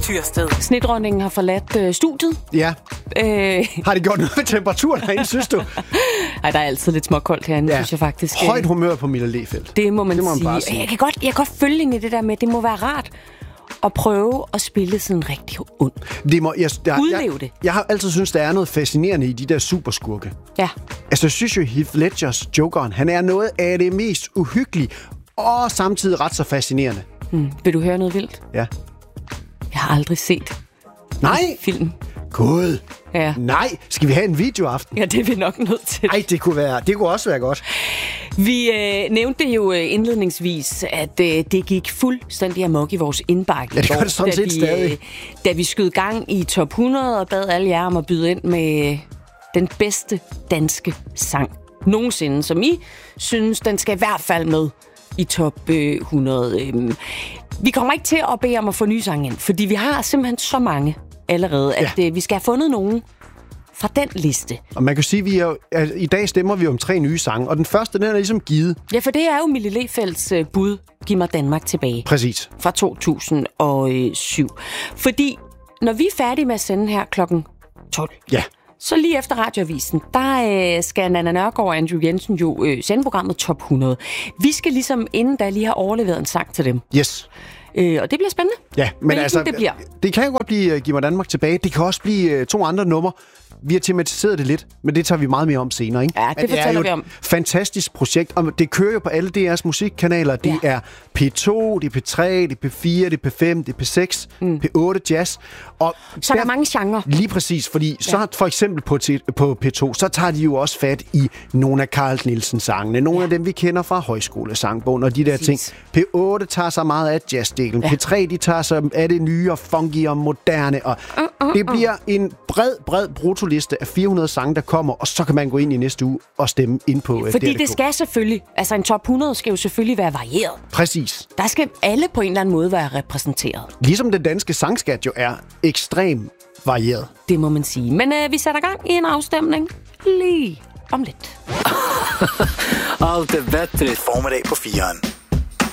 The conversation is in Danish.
Tyrsted. Snedronningen har forladt studiet. Ja. Har det gjort noget med temperaturen herinde, synes du? Ej, der er altid lidt småkoldt herinde, synes jeg faktisk. Højt humør på Mille Lehfeldt. Det må man sige. Bare sige. Jeg kan godt følge hende i det der med, at det må være rart at prøve at spille sådan rigtig ond. Udleve det. Jeg har altid syntes, der er noget fascinerende i de der superskurke. Ja. Altså, jeg synes jo, Heath Ledgers Jokeren, han er noget af det mest uhyggelige, og samtidig ret så fascinerende. Vil du høre noget vildt? Ja. Jeg har aldrig set film. Gud. Ja. Nej, skal vi have en videoaften? Ja, det er vi nok nødt til. Nej, det kunne også være godt. Vi nævnte jo indledningsvis, at det gik fuldstændig amok i vores indbakke. Ja, det gør det sådan set stadig. Da vi skød gang i top 100 og bad alle jer om at byde ind med den bedste danske sang nogensinde, som I synes, den skal i hvert fald med i top 100. Vi kommer ikke til at bede om at få nye sange ind, fordi vi har simpelthen så mange allerede, at vi skal have fundet nogen fra den liste. Og man kan sige, at i dag stemmer vi om 3 nye sange, og den første, den er ligesom givet. Ja, for det er jo Mille Lehfeldts bud, Giv mig Danmark tilbage. Præcis. Fra 2007. Fordi når vi er færdige med at sende her klokken 12, så lige efter radioavisen, der skal Nanna Nørgaard og Andrew Jensen jo sende programmet Top 100. Vi skal ligesom inden da lige have overleveret en sang til dem. Yes. Og det bliver spændende. Ja, men altså, det kan jo godt blive Giv mig Danmark tilbage. Det kan også blive 2 andre numre. Vi har tematiseret det lidt, men det tager vi meget mere om senere, ikke? Ja, det fortæller vi om. Fantastisk projekt, og det kører jo på alle DR's musikkanaler. Det er P2, det er P3, det er P4, det er P5, det er P6, P8 Jazz. Og så der er mange genrer. Lige præcis, fordi så for eksempel på P2, så tager de jo også fat i nogle af Carl Nielsen-sangene. Nogle af dem, vi kender fra højskolesangbogen og de der ting. P8 tager sig meget af jazzdelen. P3, de tager sig af det nye og funky og moderne. Og det bliver en bred brutoliste af 400 sange, der kommer, og så kan man gå ind i næste uge og stemme ind på fordi det skal selvfølgelig, altså en top 100 skal jo selvfølgelig være varieret. Præcis. Der skal alle på en eller anden måde være repræsenteret. Ligesom den danske sangskat jo er ekstremt varieret. Det må man sige. Men vi sætter gang i en afstemning lige om lidt. Allt är bättre. Formiddag på 4'eren.